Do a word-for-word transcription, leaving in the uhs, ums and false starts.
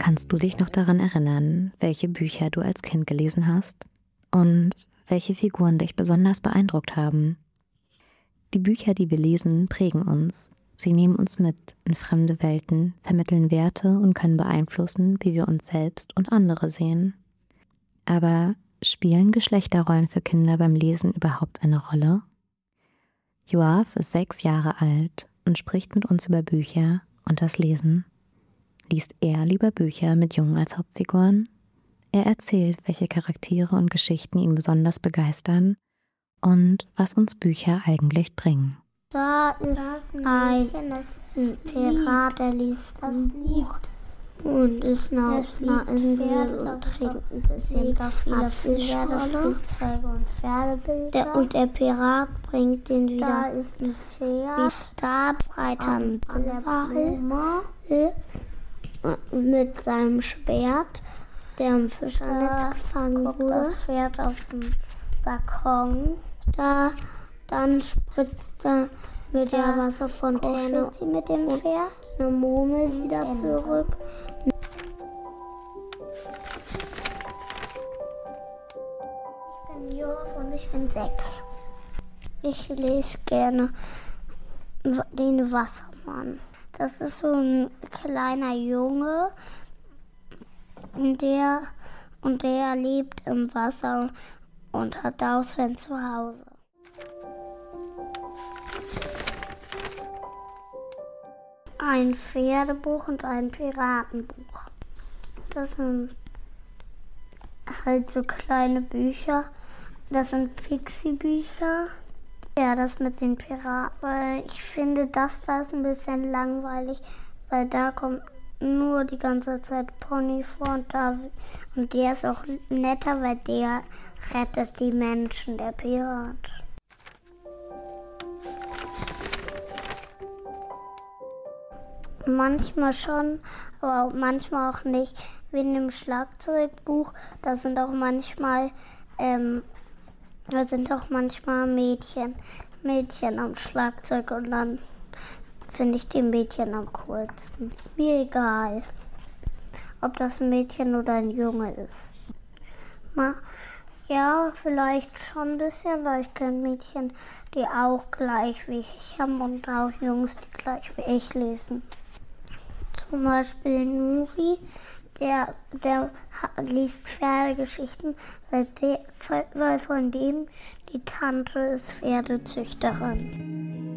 Kannst du dich noch daran erinnern, welche Bücher du als Kind gelesen hast und welche Figuren dich besonders beeindruckt haben? Die Bücher, die wir lesen, prägen uns. Sie nehmen uns mit in fremde Welten, vermitteln Werte und können beeinflussen, wie wir uns selbst und andere sehen. Aber spielen Geschlechterrollen für Kinder beim Lesen überhaupt eine Rolle? Yoav ist sechs Jahre alt und spricht mit uns über Bücher und das Lesen. Liest er lieber Bücher mit Jungen als Hauptfiguren? Er erzählt, welche Charaktere und Geschichten ihn besonders begeistern und was uns Bücher eigentlich bringen. Da ist ein Pirat, der liest das Buch und ist auf einer Insel und trinkt ein bisschen Apfelschorle. Der, und der Pirat bringt den wieder. Da ist ein Pferd. Da freit er einen Wal mit seinem Schwert, der im Fischernetz gefangen wurde. Das Pferd auf dem Balkon. Da, dann spritzt er mit der Wasserfontäne sie mit dem Pferd eine Murmel wieder zurück. Ich bin Yoav und ich bin sechs. Ich lese gerne den Wassermann. Das ist so ein kleiner Junge, und der, und der lebt im Wasser und hat auch sein Zuhause. Ein Pferdebuch und ein Piratenbuch. Das sind halt so kleine Bücher. Das sind Pixie-Bücher. Ja, das mit den Piraten. Weil ich finde, das da ist ein bisschen langweilig, weil da kommt nur die ganze Zeit Pony vor und, da, und der ist auch netter, weil der rettet die Menschen, der Pirat. Manchmal schon, aber auch manchmal auch nicht. Wie in dem Schlagzeugbuch, da sind auch manchmal, ähm, da sind auch manchmal Mädchen, Mädchen am Schlagzeug und dann finde ich die Mädchen am coolsten. Mir egal, ob das ein Mädchen oder ein Junge ist. Ma, ja, vielleicht schon ein bisschen, weil ich kenne Mädchen, die auch gleich wie ich haben und auch Jungs, die gleich wie ich lesen. Zum Beispiel Nuri, der, der liest Pferdegeschichten, weil, der, weil von dem die Tante ist Pferdezüchterin.